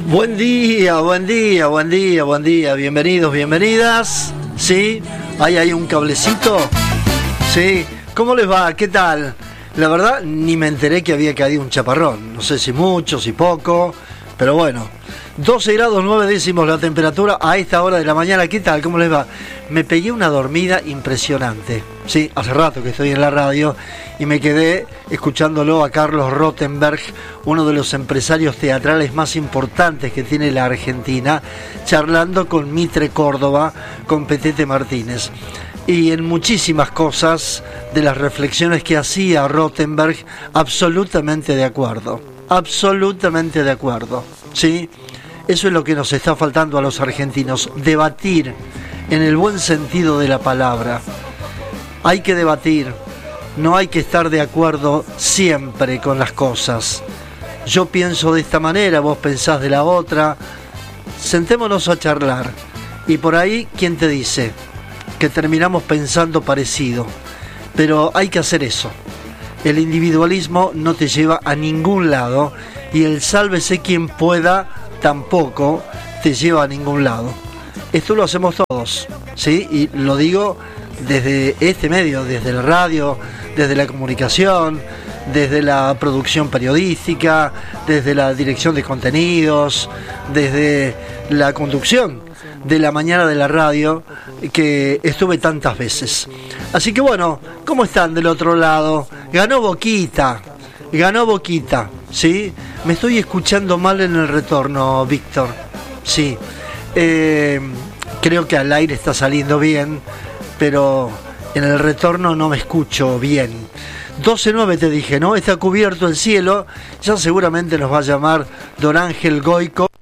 Buen día, buen día, buen día, buen día. Bienvenidos, bienvenidas. ¿Sí? ¿Ahí hay un cablecito? ¿Sí? ¿Cómo les va? ¿Qué tal? La verdad, ni me enteré que había caído un chaparrón. No sé si mucho, si poco, pero bueno. 12 grados 9 décimos la temperatura a esta hora de la mañana. ¿Qué tal? ¿Cómo les va? Me pegué una dormida impresionante. Sí, hace rato que estoy en la radio y me quedé escuchándolo a Carlos Rottenberg, uno de los empresarios teatrales más importantes que tiene la Argentina, charlando con Mitre Córdoba, con Petete Martínez. Y en muchísimas cosas de las reflexiones que hacía Rottenberg, absolutamente de acuerdo. Absolutamente de acuerdo. ¿Sí? Eso es lo que nos está faltando a los argentinos, debatir en el buen sentido de la palabra. Hay que debatir, no hay que estar de acuerdo siempre con las cosas. Yo pienso de esta manera, vos pensás de la otra. Sentémonos a charlar. Y por ahí, ¿quién te dice? Que terminamos pensando parecido. Pero hay que hacer eso. El individualismo no te lleva a ningún lado y el sálvese quien pueda tampoco te lleva a ningún lado. Esto lo hacemos todos, ¿sí? Y lo digo desde este medio, desde el radio, desde la comunicación, desde la producción periodística, desde la dirección de contenidos, desde la conducción de la mañana de la radio, que estuve tantas veces. Así que bueno, ¿cómo están del otro lado? Ganó Boquita, ¿sí? Me estoy escuchando mal en el retorno, Víctor. Sí, creo que al aire está saliendo bien, pero en el retorno no me escucho bien. 12:09 te dije, ¿no? Está cubierto el cielo. Ya seguramente nos va a llamar Don Ángel Goico